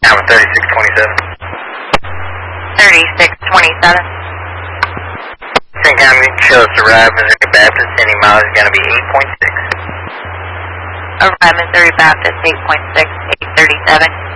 I'm 3627. 3627. St. County shows Arrive Missouri Baptist, any mileage is going to be 8.6. Arrive Missouri Baptist, 8.6, 837.